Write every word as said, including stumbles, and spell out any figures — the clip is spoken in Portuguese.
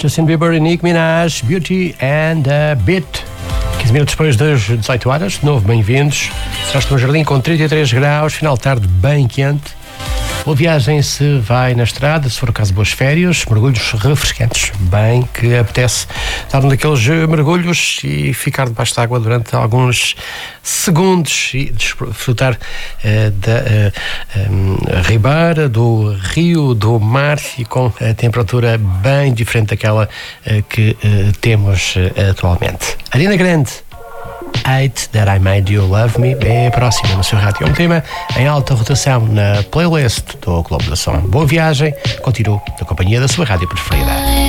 Justin Bieber e Nicki Minaj, Beauty and a Bit. quinze minutos depois das dezoito horas, de novo, bem-vindos. Será no Jardim com trinta e três graus, final de tarde bem quente. Boa viagem se vai na estrada, se for o caso, boas férias, mergulhos refrescantes, bem que apetece dar um daqueles mergulhos e ficar debaixo de água durante alguns segundos e desfrutar uh, da uh, um, ribeira, do rio, do mar, e com a temperatura bem diferente daquela uh, que uh, temos uh, atualmente. Ariana Grande, Hate That I Made You Love Me, é a próxima no seu rádio. É um tema em alta rotação na playlist do Globo da Som. Boa viagem, continuo na companhia da sua rádio preferida.